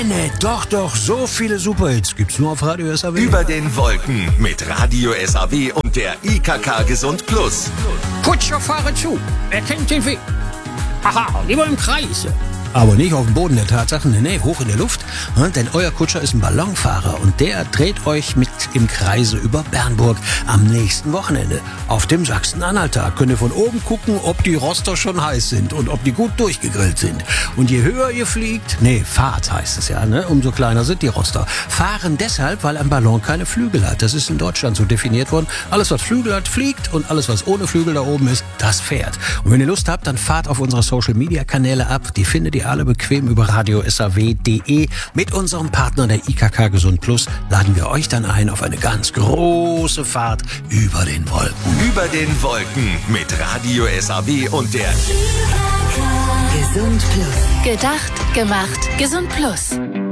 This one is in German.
Nee, doch, so viele Superhits gibt's nur auf Radio SAW. Über den Wolken mit Radio SAW und der IKK Gesund Plus. Kutscher, fahre zu. Er kennt den Weg. Haha, lieber im Kreis. Aber nicht auf dem Boden der Tatsachen, nee, hoch in der Luft. Denn euer Kutscher ist ein Ballonfahrer und der dreht euch mit im Kreise über Bernburg am nächsten Wochenende. Auf dem Sachsen-Anhalt-Tag könnt ihr von oben gucken, ob die Roster schon heiß sind und ob die gut durchgegrillt sind. Und je höher ihr fliegt, fahrt heißt es ja, ne? Umso kleiner sind die Roster. Fahren deshalb, weil ein Ballon keine Flügel hat. Das ist in Deutschland so definiert worden. Alles, was Flügel hat, fliegt und alles, was ohne Flügel da oben ist, das fährt. Und wenn ihr Lust habt, dann fahrt auf unsere Social-Media-Kanäle ab. Die findet ihr alle bequem über radiosaw.de. Mit unserem Partner der IKK Gesund Plus laden wir euch dann ein auf eine ganz große Fahrt über den Wolken. Über den Wolken mit Radio SAW und der IKK Gesund Plus. Gedacht, gemacht, Gesund Plus.